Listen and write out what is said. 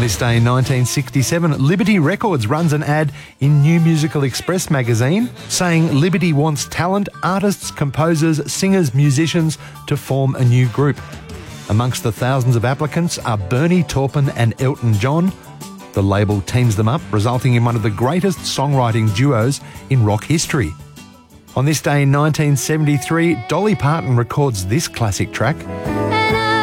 this day in 1967, Liberty Records runs an ad in New Musical Express magazine saying Liberty wants talent, artists, composers, singers, musicians to form a new group. Amongst the thousands of applicants are Bernie Taupin and Elton John. The label teams them up, resulting in one of the greatest songwriting duos in rock history. On this day in 1973, Dolly Parton records this classic track.